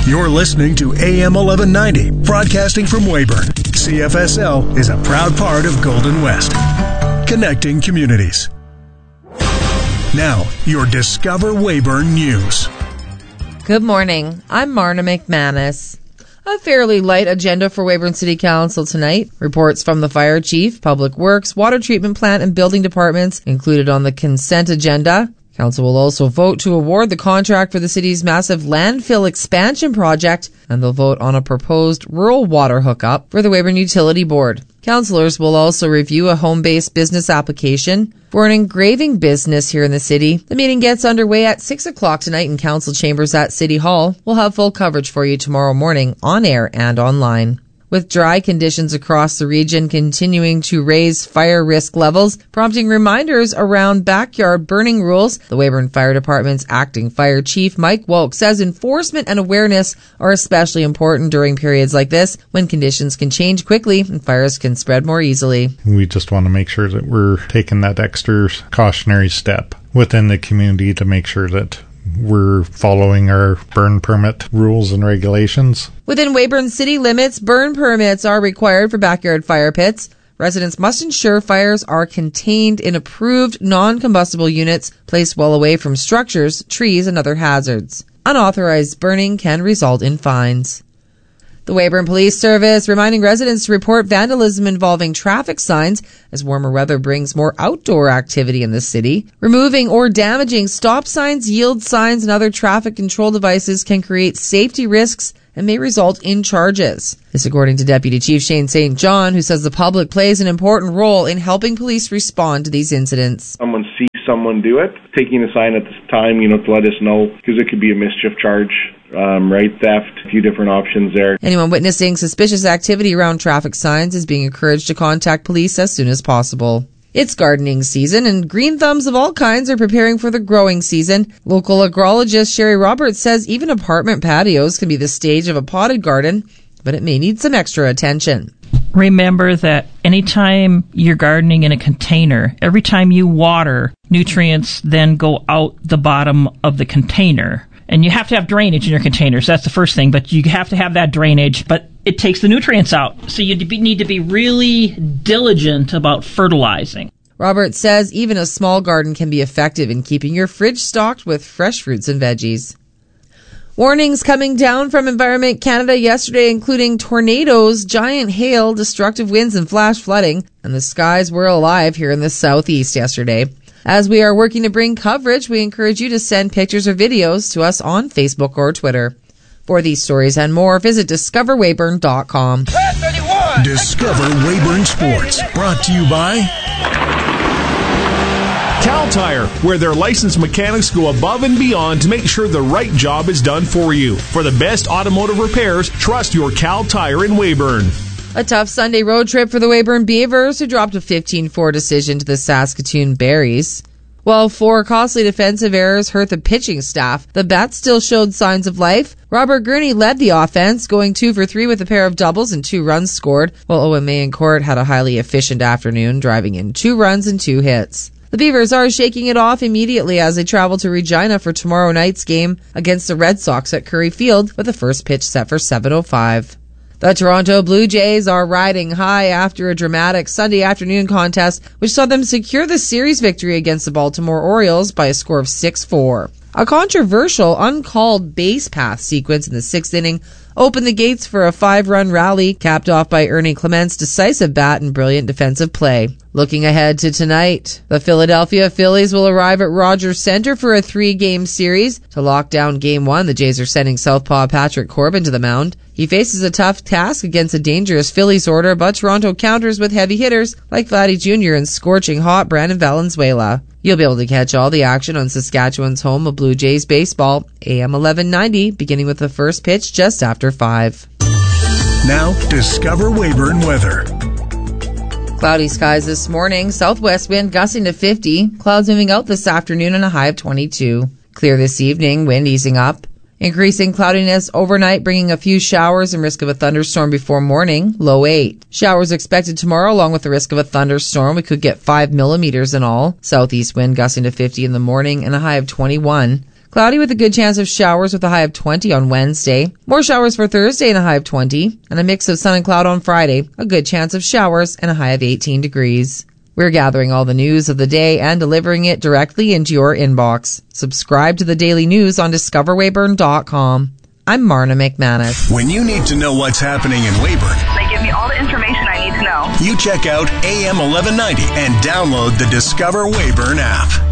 You're listening to AM 1190, broadcasting from Weyburn. CFSL is a proud part of Golden West, connecting communities. Now, your Discover Weyburn News. Good morning. I'm Marna McManus. A fairly light agenda for Weyburn City Council tonight. Reports from the Fire Chief, Public Works, Water Treatment Plant, and Building Departments included on the consent agenda. Council will also vote to award the contract for the city's massive landfill expansion project, and they'll vote on a proposed rural water hookup for the Weyburn Utility Board. Councillors will also review a home-based business application for an engraving business here in the city. The meeting gets underway at 6 o'clock tonight in Council Chambers at City Hall. We'll have full coverage for you tomorrow morning on air and online. With dry conditions across the region continuing to raise fire risk levels, prompting reminders around backyard burning rules, the Weyburn Fire Department's acting fire chief, Mike Woke, says enforcement and awareness are especially important during periods like this when conditions can change quickly and fires can spread more easily. We just want to make sure that we're taking that extra cautionary step within the community to make sure that we're following our burn permit rules and regulations. Within Weyburn city limits, burn permits are required for backyard fire pits. Residents must ensure fires are contained in approved non-combustible units placed well away from structures, trees, and other hazards. Unauthorized burning can result in fines. The Weyburn Police Service reminding residents to report vandalism involving traffic signs as warmer weather brings more outdoor activity in the city. Removing or damaging stop signs, yield signs, and other traffic control devices can create safety risks and may result in charges. This according to Deputy Chief Shane St. John, who says the public plays an important role in helping police respond to these incidents. Someone sees someone do it, taking a sign at this time, to let us know, because it could be a mischief charge. Theft, a few different options there. Anyone witnessing suspicious activity around traffic signs is being encouraged to contact police as soon as possible. It's gardening season, and green thumbs of all kinds are preparing for the growing season. Local agrologist Sherry Roberts says even apartment patios can be the stage of a potted garden, but it may need some extra attention. Remember that anytime you're gardening in a container, every time you water, nutrients then go out the bottom of the container. And you have to have drainage in your containers. That's the first thing, but you have to have that drainage, but it takes the nutrients out. So you need to be really diligent about fertilizing. Roberts says even a small garden can be effective in keeping your fridge stocked with fresh fruits and veggies. Warnings coming down from Environment Canada yesterday, including tornadoes, giant hail, destructive winds, and flash flooding. And the skies were alive here in the southeast yesterday. As we are working to bring coverage, we encourage you to send pictures or videos to us on Facebook or Twitter. For these stories and more, visit discoverweyburn.com. Discover Weyburn Sports, brought to you by Cal Tire, where their licensed mechanics go above and beyond to make sure the right job is done for you. For the best automotive repairs, trust your Cal Tire in Weyburn. A tough Sunday road trip for the Weyburn Beavers, who dropped a 15-4 decision to the Saskatoon Berries. While 4 costly defensive errors hurt the pitching staff, the bats still showed signs of life. Robert Gurney led the offense, going 2 for 3 with a pair of doubles and 2 runs scored, while Owen Mayencourt had a highly efficient afternoon, driving in 2 runs and 2 hits. The Beavers are shaking it off immediately as they travel to Regina for tomorrow night's game against the Red Sox at Curry Field, with the first pitch set for 7:05. The Toronto Blue Jays are riding high after a dramatic Sunday afternoon contest, which saw them secure the series victory against the Baltimore Orioles by a score of 6-4. A controversial, uncalled base path sequence in the 6th inning opened the gates for a 5-run rally, capped off by Ernie Clement's decisive bat and brilliant defensive play. Looking ahead to tonight, the Philadelphia Phillies will arrive at Rogers Center for a 3-game series. To lock down Game 1, the Jays are sending southpaw Patrick Corbin to the mound. He faces a tough task against a dangerous Phillies order, but Toronto counters with heavy hitters like Vladdy Jr. and scorching hot Brandon Valenzuela. You'll be able to catch all the action on Saskatchewan's home of Blue Jays baseball, AM 1190, beginning with the first pitch just after 5. Now, Discover Weyburn weather. Cloudy skies this morning, southwest wind gusting to 50, clouds moving out this afternoon and a high of 22. Clear this evening, wind easing up. Increasing cloudiness overnight, bringing a few showers and risk of a thunderstorm before morning, low 8. Showers expected tomorrow along with the risk of a thunderstorm. We could get 5 millimeters in all. Southeast wind gusting to 50 in the morning and a high of 21. Cloudy with a good chance of showers with a high of 20 on Wednesday. More showers for Thursday and a high of 20. And a mix of sun and cloud on Friday. A good chance of showers and a high of 18 degrees. We're gathering all the news of the day and delivering it directly into your inbox. Subscribe to the daily news on discoverwayburn.com. I'm Marna McManus. When you need to know what's happening in Weyburn, they give me all the information I need to know. You check out AM 1190 and download the Discover Weyburn app.